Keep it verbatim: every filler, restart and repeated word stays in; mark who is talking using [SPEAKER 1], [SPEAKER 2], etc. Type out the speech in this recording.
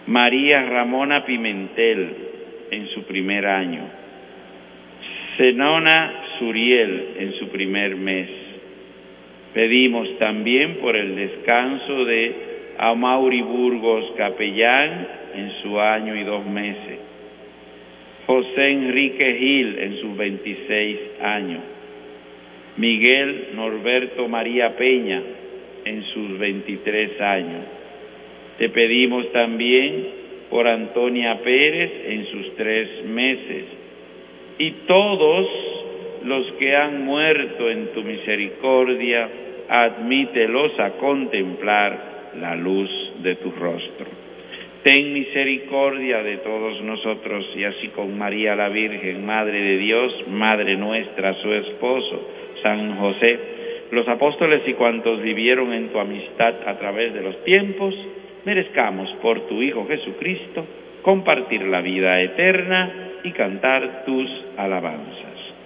[SPEAKER 1] María Ramona Pimentel, en su primer año. Zenona Suriel, en su primer mes. Pedimos también por el descanso de Amaury Burgos Capellán, en su año y dos meses. José Enrique Gil, en sus veintiséis años. Miguel Norberto María Peña, en sus veintitrés años. Te pedimos también por Antonia Pérez, en sus tres meses, y todos los que han muerto en tu misericordia, admítelos a contemplar la luz de tu rostro. Ten misericordia de todos nosotros, y así con María la Virgen, Madre de Dios, Madre nuestra, su esposo, San José, los apóstoles y cuantos vivieron en tu amistad a través de los tiempos, merezcamos por tu Hijo Jesucristo compartir la vida eterna y cantar tus alabanzas.